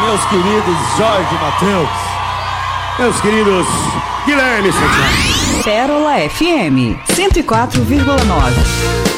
meus queridos Jorge Mateus, meus queridos Guilherme Santiago. Pérola FM 104,9.